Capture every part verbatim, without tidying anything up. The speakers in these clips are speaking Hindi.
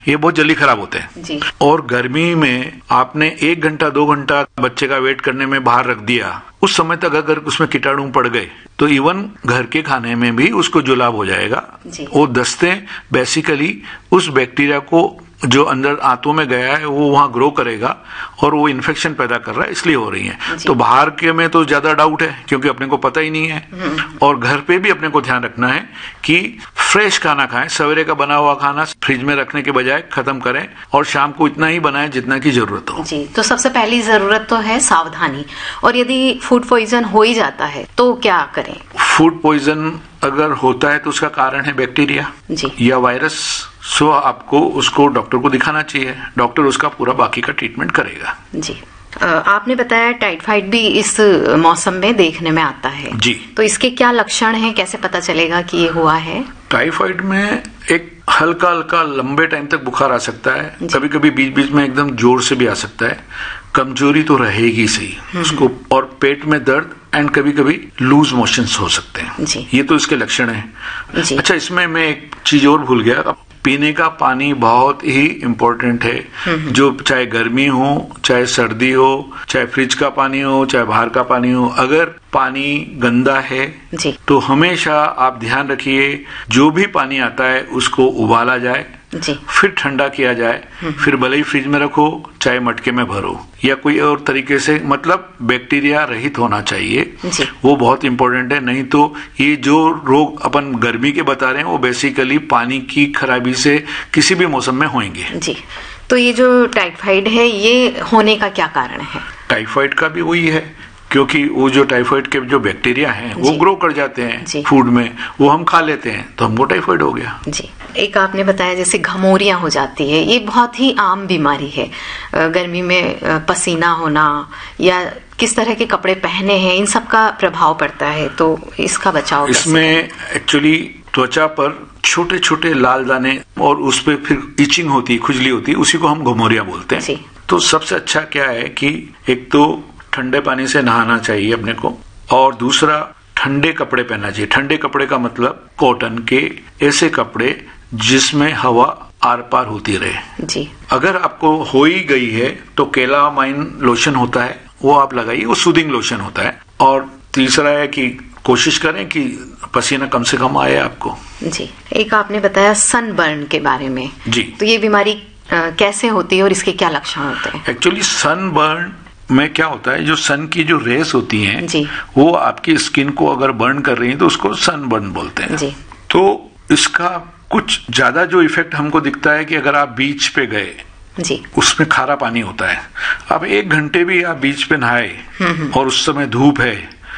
ये बहुत जल्दी खराब होते हैं जी। और गर्मी में आपने एक घंटा दो घंटा बच्चे का वेट करने में बाहर रख दिया, उस समय तक अगर उसमें कीटाणु पड़ गए तो इवन घर के खाने में भी उसको जुलाब हो जाएगा। वो दस्ते बेसिकली उस बैक्टीरिया को जो अंदर आंतों में गया है वो वहां ग्रो करेगा और वो इन्फेक्शन पैदा कर रहा है, इसलिए हो रही है। तो बाहर के में तो ज्यादा डाउट है क्योंकि अपने को पता ही नहीं है। और घर पे भी अपने को ध्यान रखना है कि फ्रेश खाना खाएं, सवेरे का बना हुआ खाना फ्रिज में रखने के बजाय खत्म करें और शाम को इतना ही बनाएं जितना की जरूरत हो। जी, तो सबसे पहली जरूरत तो है सावधानी। और यदि फूड पॉइजन हो ही जाता है तो क्या करें? फूड पॉइजन अगर होता है तो उसका कारण है बैक्टीरिया जी। या वायरस, सो आपको उसको डॉक्टर को दिखाना चाहिए। डॉक्टर उसका पूरा बाकी का ट्रीटमेंट करेगा। जी। आपने बताया टाइफाइड भी इस मौसम में देखने में आता है जी। तो इसके क्या लक्षण हैं, कैसे पता चलेगा कि ये हुआ है? टाइफाइड में एक हल्का हल्का लंबे टाइम तक बुखार आ सकता है, कभी कभी बीच बीच में एकदम जोर से भी आ सकता है, कमजोरी तो रहेगी सही उसको, और पेट में दर्द एंड कभी कभी लूज मोशंस हो सकते हैं जी। ये तो इसके लक्षण हैं। जी। अच्छा, इसमें मैं एक चीज और भूल गया, पीने का पानी बहुत ही इम्पोर्टेंट है। जो चाहे गर्मी हो, चाहे सर्दी हो, चाहे फ्रिज का पानी हो, चाहे बाहर का पानी हो, अगर पानी गंदा है जी। तो हमेशा आप ध्यान रखिए जो भी पानी आता है उसको उबाला जाए जी। फिर ठंडा किया जाए, फिर भले ही फ्रिज में रखो चाहे मटके में भरो या कोई और तरीके से, मतलब बैक्टीरिया रहित होना चाहिए जी। वो बहुत इंपॉर्टेंट है। नहीं तो ये जो रोग अपन गर्मी के बता रहे हैं वो बेसिकली पानी की खराबी से किसी भी मौसम में होंगे। जी। तो ये जो टाइफाइड है ये होने का क्या कारण है? टाइफाइड का भी वही है क्योंकि वो जो टाइफाइड के जो बैक्टीरिया हैं वो ग्रो कर जाते हैं फूड में, वो हम खा लेते हैं तो हमको टाइफाइड हो गया। जी। एक आपने बताया जैसे घमौरियां हो जाती है, ये बहुत ही आम बीमारी है। गर्मी में पसीना होना या किस तरह के कपड़े पहने हैं, इन सब का प्रभाव पड़ता है, तो इसका बचाव कैसे? इसमें एक्चुअली त्वचा पर छोटे छोटे लाल दाने और उस पर फिर इचिंग होती है, खुजली होती है, उसी को हम घमौरियां बोलते हैं। तो सबसे अच्छा क्या है कि एक तो ठंडे पानी से नहाना चाहिए अपने को, और दूसरा ठंडे कपड़े पहनना चाहिए। ठंडे कपड़े का मतलब कॉटन के ऐसे कपड़े जिसमें हवा आर पार होती रहे जी। अगर आपको हो ही गई है तो कैलामाइन लोशन होता है वो आप लगाइए, वो सूदिंग लोशन होता है। और तीसरा है कि कोशिश करें कि पसीना कम से कम आए आपको। जी। एक आपने बताया सनबर्न के बारे में जी। तो ये बीमारी कैसे होती है और इसके क्या लक्षण होते हैं? एक्चुअली सनबर्न में क्या होता है, जो सन की जो रेस होती हैं जी। वो आपकी स्किन को अगर बर्न कर रही है तो उसको सनबर्न बोलते हैं जी। तो इसका कुछ ज्यादा जो इफेक्ट हमको दिखता है कि अगर आप बीच पे गए जी। उसमें खारा पानी होता है, आप एक घंटे भी आप बीच पे नहाए और उस समय धूप है,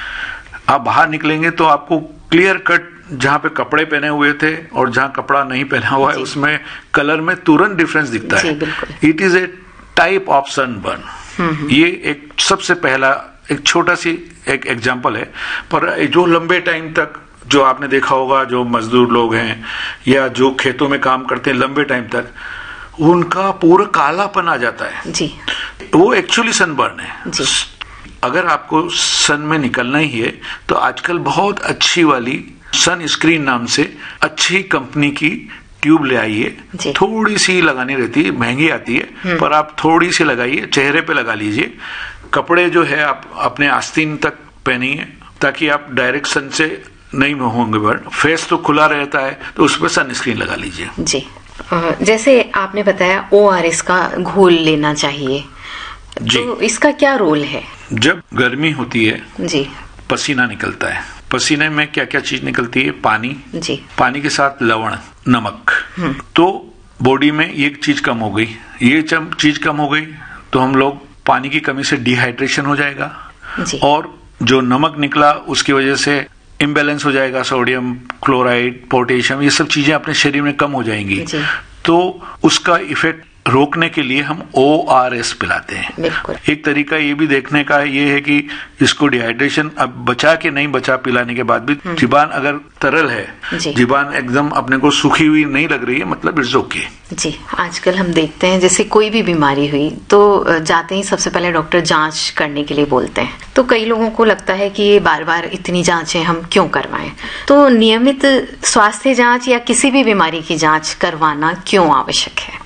आप बाहर निकलेंगे तो आपको क्लियर कट जहां पे कपड़े पहने हुए थे और जहां कपड़ा नहीं पहना हुआ है उसमें कलर में तुरंत डिफरेंस दिखता है। It is a type of sunburn. ये एक सबसे पहला एक छोटा सी एक एग्जांपल है, पर जो लंबे टाइम तक जो आपने देखा होगा, जो मजदूर लोग हैं या जो खेतों में काम करते हैं लंबे टाइम तक, उनका पूरा कालापन आ जाता है जी। वो एक्चुअली सनबर्न है जी। अगर आपको सन में निकलना ही है तो आजकल बहुत अच्छी वाली सन स्क्रीन नाम से अच्छी कंपनी की ट्यूब ले आइए। थोड़ी सी लगानी रहती है, महंगी आती है, पर आप थोड़ी सी लगाइए, चेहरे पे लगा लीजिए। कपड़े जो है आप अपने आस्तीन तक पहनिए ताकि आप डायरेक्ट सन से नहीं होंगे बर्न। फेस तो खुला रहता है तो उस पर सन स्क्रीन लगा लीजिए। जी। जैसे आपने बताया ओ आर एस का घोल लेना चाहिए जी। तो इसका क्या रोल है? जब गर्मी होती है जी, पसीना निकलता है, पसीने में क्या क्या चीज निकलती है? पानी जी। पानी के साथ लवण, नमक। तो बॉडी में ये चीज कम हो गई, ये चीज कम हो गई तो हम लोग पानी की कमी से डिहाइड्रेशन हो जाएगा जी। और जो नमक निकला उसकी वजह से इम्बैलेंस हो जाएगा, सोडियम क्लोराइड पोटेशियम ये सब चीजें अपने शरीर में कम हो जाएंगी। तो उसका इफेक्ट रोकने के लिए हम ओ आर एस पिलाते हैं। एक तरीका ये भी देखने का ये है कि इसको डिहाइड्रेशन अब बचा के नहीं बचा पिलाने के बाद भी जीबान अगर तरल है, जीबान एकदम अपने को सूखी हुई नहीं लग रही है, मतलब इट्स ओके जी। आजकल हम देखते हैं जैसे कोई भी बीमारी हुई तो जाते ही सबसे पहले डॉक्टर जांच करने के लिए बोलते हैं, तो कई लोगों को लगता है कि ये बार बार इतनी जांचें हम क्यों करवाएं। तो नियमित स्वास्थ्य जांच या किसी भी बीमारी की जांच करवाना क्यों आवश्यक है?